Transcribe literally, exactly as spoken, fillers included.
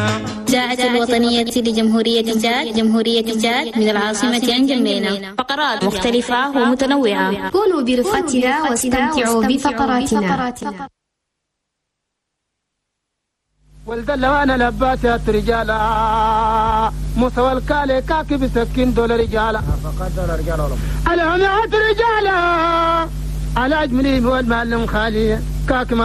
إذاعة الوطنية لجمهورية تشاد جمهورية تشاد من العاصمة أنجمينا. فقرات مختلفة ومتنوعة. كونوا برفقتنا واستمتعوا بفقراتنا. ولد اللوانا لباسات رجالا مستوى الكالي كاكي بسكين دول رجالا على عمات رجالا على أجملي والمعلم خالي كاكي